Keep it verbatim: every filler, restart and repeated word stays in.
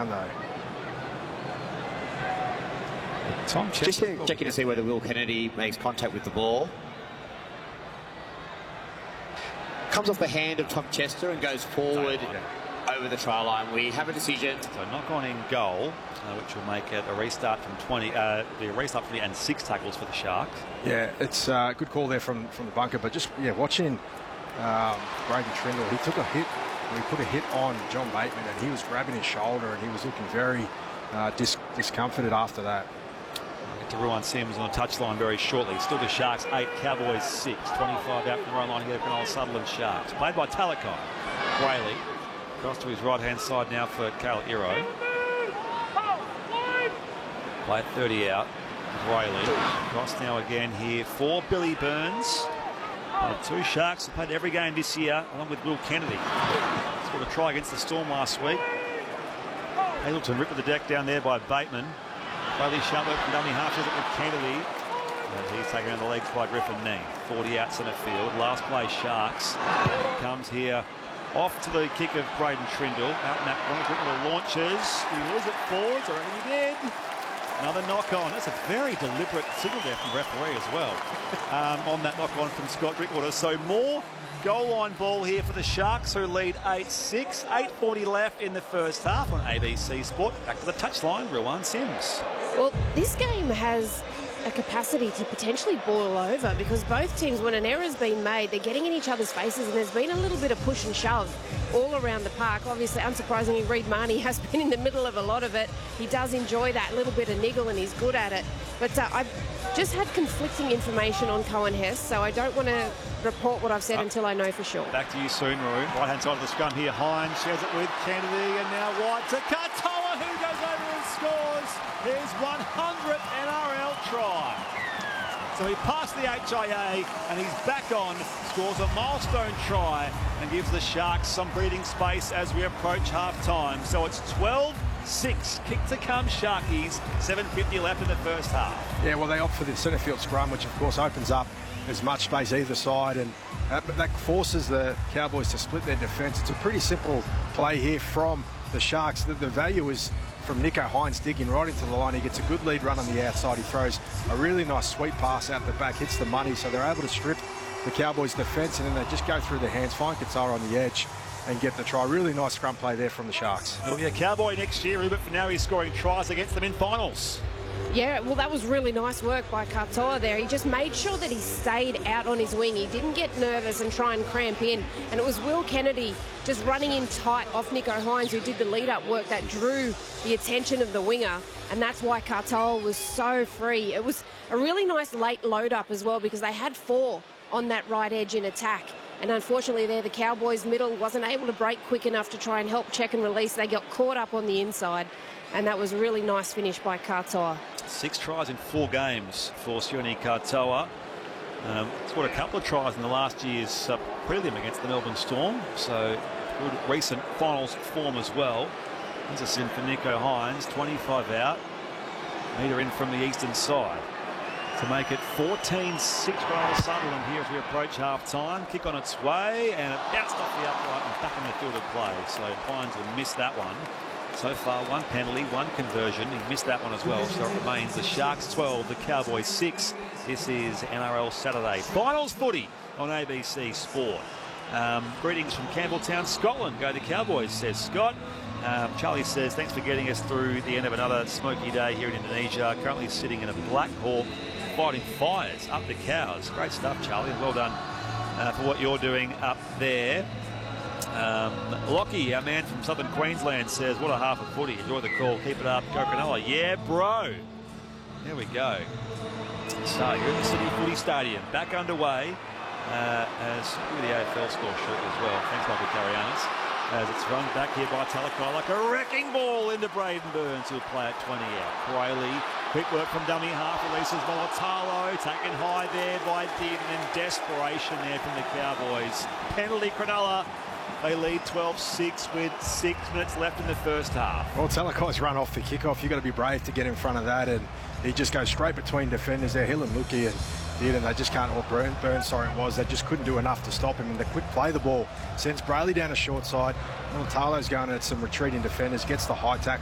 down, though. Tom Chester. Just checking to see whether Will Kennedy makes contact with the ball. Comes off the hand of Tom Chester and goes forward over the try line. We have a decision. So knock on in goal, uh, which will make it a restart from twenty. Uh, the restart from twenty and six tackles for the Sharks. Yeah, it's a uh, good call there from from the bunker. But just yeah, watching um, Braden Trindle, he took a hit. He put a hit on John Bateman, and he was grabbing his shoulder, and he was looking very uh, dis discomforted after that. To Ruan Sims on the touchline very shortly. Still the Sharks eight, Cowboys six. twenty-five out from the run line here, Cronulla Sutherland Sharks. Played by Talakai. Whaley across to his right-hand side now for Kale Iro. Play at thirty out. Whaley. Cross now again here for Billy Burns. One of two Sharks have played every game this year, along with Will Kennedy. Scored a try against the Storm last week. Hazleton ripped the deck down there by Bateman. Bradley Sharp from dummy half, does it with Kennedy. And he's taken around the legs by Griffin Neen. forty out centre field. Last play, Sharks. Comes here off to the kick of Braden Trindle. Out in that one, Griffin launches. He was it forwards, or he did. Another knock on. That's a very deliberate signal there from the referee as well. um, on that knock on from Scott Drinkwater. So more goal line ball here for the Sharks, who lead eight six. eight forty left in the first half on A B C Sport. Back to the touchline, Ruan Sims. Well, this game has a capacity to potentially boil over because both teams, when an error's been made, they're getting in each other's faces, and there's been a little bit of push and shove all around the park. Obviously, unsurprisingly, Reid Marnie has been in the middle of a lot of it. He does enjoy that little bit of niggle, and he's good at it. But uh, I've just had conflicting information on Cohen Hess, so I don't want to report what I've said oh. until I know for sure. Back to you soon, Maroon. Right-hand side of the scrum here. Hines shares it with Kennedy, and now White to Katoa, who goes over and scores his one hundredth N R L try. So he passed the H I A, and he's back on, scores a milestone try, and gives the Sharks some breathing space as we approach half-time. So it's twelve six. Kick to come, Sharkies. seven fifty left in the first half. Yeah, well, they opt for the centre field scrum, which, of course, opens up as much space either side, and uh, that forces the Cowboys to split their defence. It's a pretty simple play here from the Sharks. The, the value is from Nicho Hines digging right into the line. He gets a good lead run on the outside. He throws a really nice sweep pass out the back, hits the money, so they're able to strip the Cowboys' defence, and then they just go through their hands, find Katara on the edge, and get the try. Really nice scrum play there from the Sharks. It'll be a Cowboy next year, Rupert, for now he's scoring tries against them in finals. Yeah, well, that was really nice work by Katoa there. He just made sure that he stayed out on his wing. He didn't get nervous and try and cramp in. And it was Will Kennedy just running in tight off Nicho Hines, who did the lead-up work that drew the attention of the winger. And that's why Katoa was so free. It was a really nice late load-up as well, because they had four on that right edge in attack. And unfortunately there, the Cowboys' middle wasn't able to break quick enough to try and help check and release. They got caught up on the inside. And that was a really nice finish by Katoa. Six tries in four games for Sione Katoa. Um, scored a couple of tries in the last year's uh, prelim against the Melbourne Storm. So good recent finals form as well. Here's a sin for Nicho Hines. twenty-five out. Meter in from the eastern side to make it fourteen six for Sutherland here as we approach half-time. Kick on its way, and it bounced off the upright and back in the field of play. So Hines will miss that one. So far, one penalty, one conversion. He missed that one as well. So it remains the Sharks twelve, the Cowboys six. This is N R L Saturday. Finals footy on A B C Sport. Um, greetings from Campbelltown, Scotland. Go to Cowboys, says Scott. Um, Charlie says, thanks for getting us through the end of another smoky day here in Indonesia. Currently sitting in a Black Hawk, fighting fires up the Cows. Great stuff, Charlie. Well done uh, for what you're doing up there. Um, Lockie, our man from southern Queensland, says, what a half of footy. Enjoy the call. Keep it up. Go Cronulla. Yeah, bro. There we go. So here at the City Footy Stadium, back underway uh, as the A F L score shortly as well. Thanks, Michael Carianis. As it's run back here by Talakai like a wrecking ball into Braden Burns, who'll play at twenty out. Crayley, quick work from dummy half, releases Molotalo, taken high there by Dean, and then desperation there from the Cowboys. Penalty, Cronulla. They lead twelve six with six minutes left in the first half. Well, Talakai's run off the kickoff. You've got to be brave to get in front of that, and he just goes straight between defenders there, Hill and Luki, and did, and they just can't, or Burn, Burn, sorry it was, they just couldn't do enough to stop him. And the quick play the ball sends Brayley down a short side. Molotalo's going at some retreating defenders, gets the high tackle.